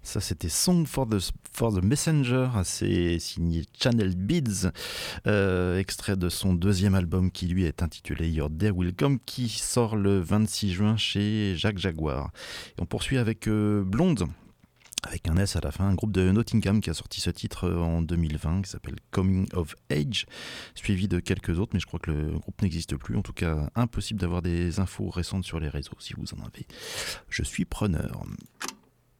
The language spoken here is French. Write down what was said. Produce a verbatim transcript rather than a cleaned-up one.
Ça, c'était Song for the, for the Messenger, c'est signé Channel Beats, euh, extrait de son deuxième album qui lui est intitulé Your Day Will Come, qui sort le vingt-six juin chez Jacques Jaguar. Et on poursuit avec euh, Blonde, avec un S à la fin, un groupe de Nottingham qui a sorti ce titre en deux mille vingt, qui s'appelle Coming of Age, suivi de quelques autres, mais je crois que le groupe n'existe plus. En tout cas, impossible d'avoir des infos récentes sur les réseaux. Si vous en avez, je suis preneur.